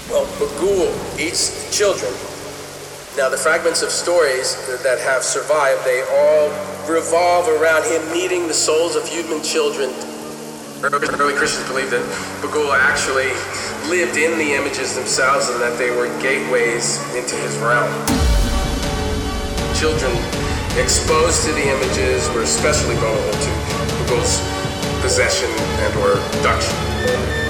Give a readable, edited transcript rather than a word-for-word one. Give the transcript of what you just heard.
Well, Bughuul eats children. Now, the fragments of stories that have survived, they all revolve around him meeting the souls of human children. Early Christians believed that Bughuul actually lived in the images themselves and that they were gateways into his realm. Children exposed to the images were especially vulnerable to Bughuul's possession and or abduction.